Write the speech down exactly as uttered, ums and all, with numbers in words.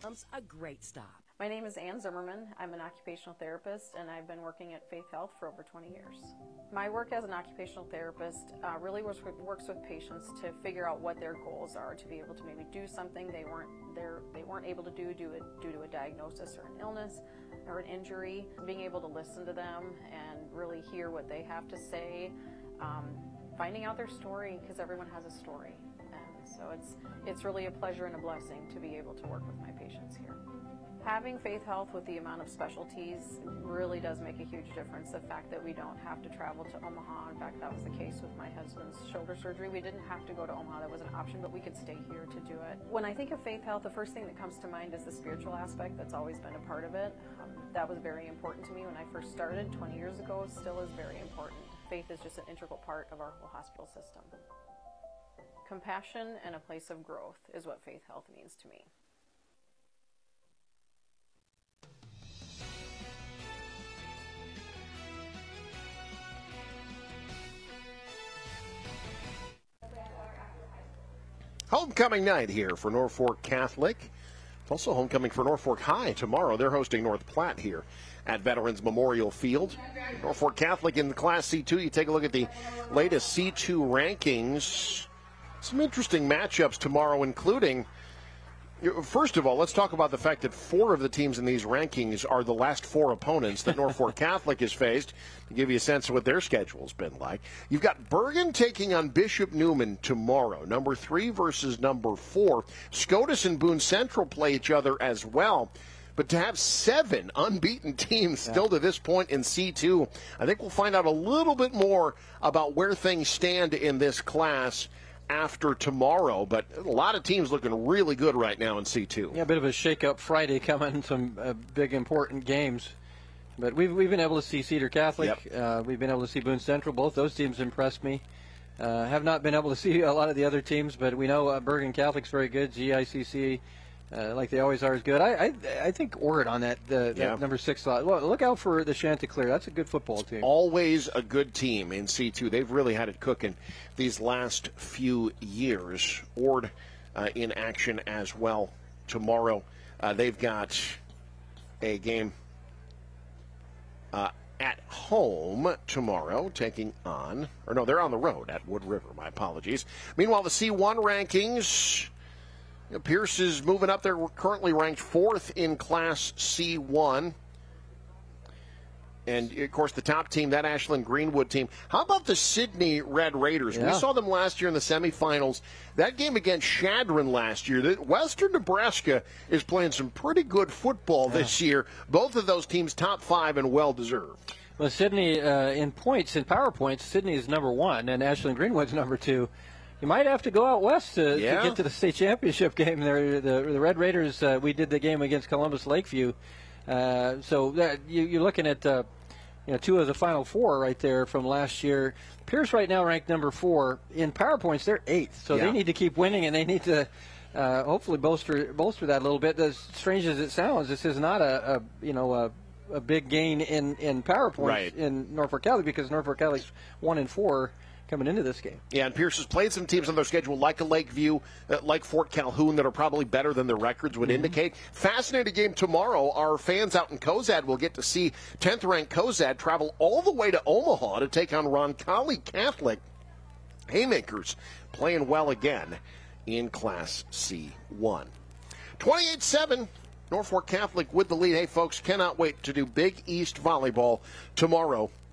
becomes a great stop. My name is Ann Zimmerman. I'm an occupational therapist, and I've been working at Faith Health for over twenty years. My work as an occupational therapist uh, really works with, works with patients to figure out what their goals are, to be able to maybe do something they weren't there they weren't able to do due, due to a diagnosis or an illness or an injury. Being able to listen to them and really hear what they have to say, um, finding out their story, because everyone has a story. And so it's it's really a pleasure and a blessing to be able to work with my patients here. Having Faith Health with the amount of specialties really does make a huge difference. The fact that we don't have to travel to Omaha, in fact that was the case with my husband's shoulder surgery. We didn't have to go to Omaha, that was an option, but we could stay here to do it. When I think of Faith Health, the first thing that comes to mind is the spiritual aspect. That's always been a part of it. Um, that was very important to me when I first started twenty years ago. It still is very important. Faith is just an integral part of our whole hospital system. Compassion and a place of growth is what Faith Health means to me. Homecoming night here for Norfolk Catholic. It's also homecoming for Norfolk High tomorrow. They're hosting North Platte here at Veterans Memorial Field. Norfolk Catholic in the Class C two. You take a look at the latest C two rankings. Some interesting matchups tomorrow, including, first of all, let's talk about the fact that four of the teams in these rankings are the last four opponents that Norfolk Catholic has faced, to give you a sense of what their schedule's been like. You've got Bergen taking on Bishop Neumann tomorrow, number three versus number four. SCOTUS and Boone Central play each other as well. But to have seven unbeaten teams still to this point in C two, I think we'll find out a little bit more about where things stand in this class after tomorrow, but a lot of teams looking really good right now in C two. Yeah, a bit of a shake-up Friday coming, some uh, big important games. But we've, we've been able to see Cedar Catholic. Yep. Uh, we've been able to see Boone Central. Both those teams impressed me. Uh, have not been able to see a lot of the other teams, but we know uh, Bergen Catholic's very good. G I C C, uh, like they always are, is good. I I, I think Ord on that, the, yeah. that number six slot. Well, look out for the Chanticleer. That's a good football team. Always a good team in C two. They've really had it cooking these last few years. Ord uh, in action as well tomorrow. Uh, they've got a game uh, at home tomorrow, taking on, or no, they're on the road at Wood River. My apologies. Meanwhile, the C one rankings, you know, Pierce is moving up there. We're currently ranked fourth in Class C one. And, of course, the top team, that Ashland Greenwood team. How about the Sidney Red Raiders? Yeah. We saw them last year in the semifinals. That game against Chadron last year. Western Nebraska is playing some pretty good football yeah. this year. Both of those teams top five and well-deserved. Well, Sidney, uh, in points, in power points, Sidney is number one, and Ashland Greenwood's number two. You might have to go out west to, yeah. to get to the state championship game. There, the, the Red Raiders, uh, we did the game against Columbus Lakeview. Uh, so that, you, you're looking at uh, you know, two of the final four right there from last year. Pierce right now ranked number four. In power points, they're eighth. So yeah. they need to keep winning, and they need to uh, hopefully bolster bolster that a little bit. As strange as it sounds, this is not a, a you know a, a big gain in, in power points right. in Norfolk Catholic, because Norfolk Catholic's one and four coming into this game. Yeah, and Pierce has played some teams on their schedule like a Lakeview, uh, like Fort Calhoun, that are probably better than their records would mm-hmm. indicate. Fascinating game tomorrow. Our fans out in Cozad will get to see tenth-ranked Cozad travel all the way to Omaha to take on Roncalli Catholic. Haymakers playing well again in Class C one. twenty-eight seven, Norfolk Catholic with the lead. Hey, folks, cannot wait to do Big East volleyball tomorrow